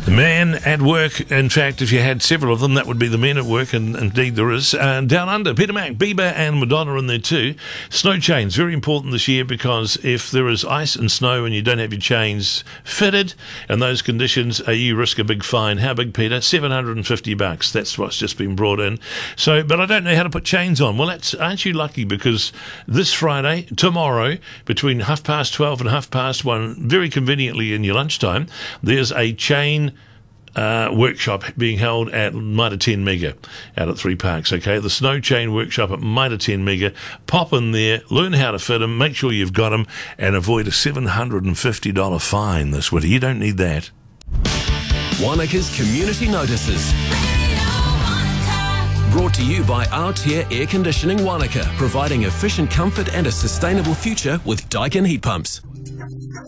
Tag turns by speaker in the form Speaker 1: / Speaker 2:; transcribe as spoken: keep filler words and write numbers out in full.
Speaker 1: Man at work. In fact, if you had several of them, that would be the men at work, and indeed there is. Uh, down under, Peter Mac, Bieber and Madonna in there too. Snow chains, very important this year, because if there is ice and snow and you don't have your chains fitted in those conditions, uh, you risk a big fine. How big, Peter? seven hundred fifty bucks. That's what's just been brought in. So, but I don't know how to put chains on. Well, that's, aren't you lucky? Because this Friday, tomorrow, between half past twelve and half past one, very conveniently in your lunchtime, there's a chain Uh, workshop being held at Mitre ten Mega out at Three Parks. Okay, the Snow Chain Workshop at Mitre ten Mega. Pop in there, learn how to fit them, make sure you've got them, and avoid a seven hundred fifty dollars fine this winter. You don't need that.
Speaker 2: Wanaka's Community Notices. Brought to you by Altair Air Conditioning Wanaka, providing efficient comfort and a sustainable future with Daikin heat pumps.